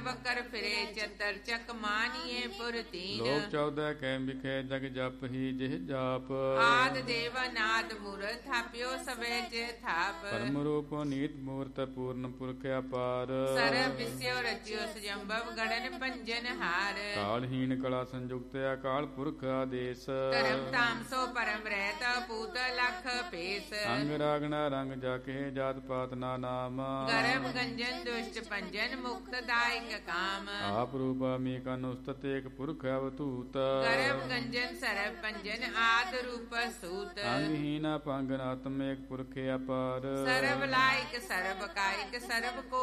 बकर फिरे चतर चक मानिए पुर तीन। लोक 14 कै बिखे जग जप ही जिह जाप। आद देव नाद मूर थाप्यो सबे जे थाप। परम रूप नीत मूर्त पूर्ण पुरख अपार। सरब विस्यो रचियो सुजम्बव गणन पंजन हार। कालहीन कला संयुक्त अकाल पुरख आदेश। धर्म ताम सो परम रहत पूत लख पेश। अंग रागना रंग जाके जात पात ना नाम। गर्भ गंजन दुष्ट पंजन मुक्त दायक काम। आप रूप अमीक अनुस्तत एक पुरख अवतूत। गर्भ गंजन सरब पंजन आद रूप सूत। अंगहीन पंगनात्म एक पुरख अपार। सरब लायक सरब कायिक सरब को